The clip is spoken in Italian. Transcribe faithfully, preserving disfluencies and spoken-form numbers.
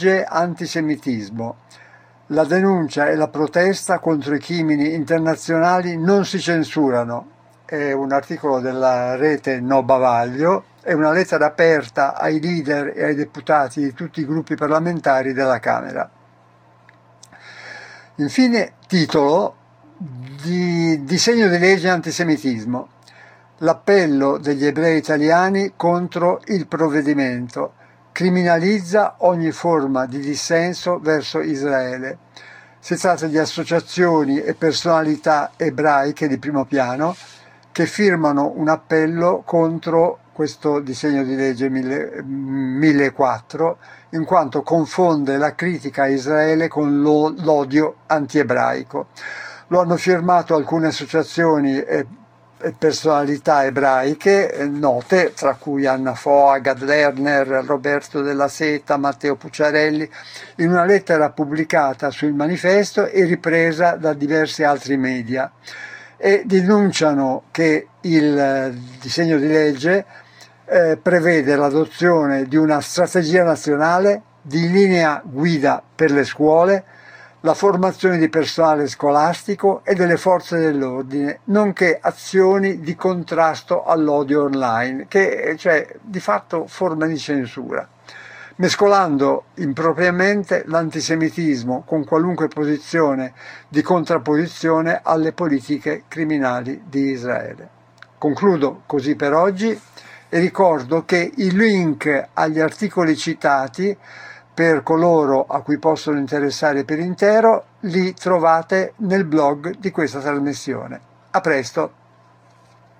Antisemitismo. La denuncia e la protesta contro i crimini internazionali non si censurano. È un articolo della rete No Bavaglio, è una lettera aperta ai leader e ai deputati di tutti i gruppi parlamentari della Camera. Infine, titolo di disegno di legge antisemitismo. L'appello degli ebrei italiani contro il provvedimento. Criminalizza ogni forma di dissenso verso Israele. Si tratta di associazioni e personalità ebraiche di primo piano che firmano un appello contro questo disegno di legge millequattro, in quanto confonde la critica a Israele con l'odio antiebraico. Lo hanno firmato alcune associazioni e personalità ebraiche note, tra cui Anna Foa, Gad Lerner, Roberto Della Seta, Matteo Pucciarelli, in una lettera pubblicata sul manifesto e ripresa da diversi altri media, e denunciano che il disegno di legge eh, prevede l'adozione di una strategia nazionale, di linea guida per le scuole, la formazione di personale scolastico e delle forze dell'ordine, nonché azioni di contrasto all'odio online, che cioè di fatto forma di censura, mescolando impropriamente l'antisemitismo con qualunque posizione di contrapposizione alle politiche criminali di Israele. Concludo così per oggi e ricordo che i link agli articoli citati per coloro a cui possono interessare per intero li trovate nel blog di questa trasmissione. A presto!